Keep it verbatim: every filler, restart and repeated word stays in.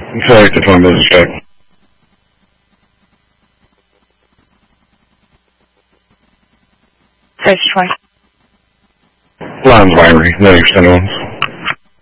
Select the phone business check. Search twice. Line's binary, no extended ones.